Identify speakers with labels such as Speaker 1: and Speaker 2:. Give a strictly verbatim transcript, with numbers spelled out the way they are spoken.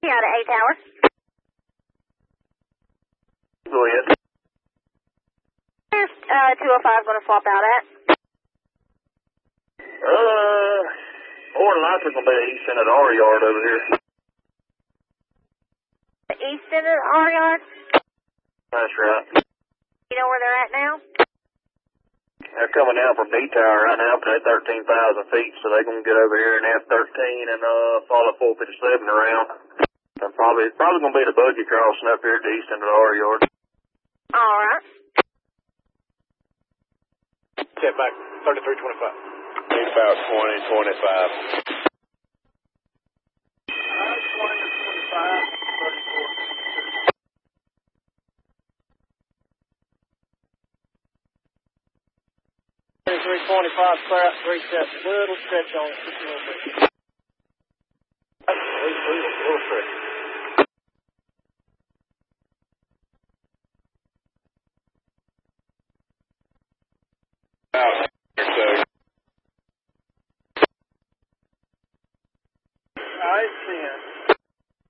Speaker 1: Yeah, to A Tower.
Speaker 2: Go ahead.
Speaker 1: Where's uh, two oh five going to swap out at?
Speaker 2: Uh, more than likely going to be the east end of the R yard over here.
Speaker 1: The east end of the R yard?
Speaker 2: That's right.
Speaker 1: You know where they're at now?
Speaker 2: They're coming down from B Tower right now, but they're thirteen thousand feet, so they're going to get over here in F thirteen and uh follow four fifty-seven around. And probably, it's probably going to be the buggy crossing up here at the east end of the R yard.
Speaker 1: All right.
Speaker 2: Step back, thirty-three twenty-five.
Speaker 3: Need about twenty, twenty-five.
Speaker 2: twenty to twenty-five, thirty-four.
Speaker 4: three twenty-five, clear out three steps. Little stretch on it, just a little bit.
Speaker 2: Little, little, little stretch.
Speaker 3: Out here, so.
Speaker 4: I see it.